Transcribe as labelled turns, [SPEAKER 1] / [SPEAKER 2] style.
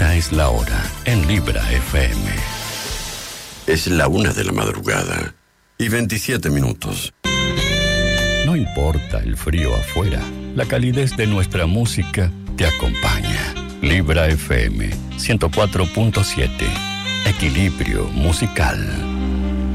[SPEAKER 1] Esta es la hora en Libra FM.
[SPEAKER 2] Es la 1 de la madrugada y 27 minutos.
[SPEAKER 1] No importa el frío afuera, la calidez de nuestra música te acompaña. Libra FM 104.7. Equilibrio musical.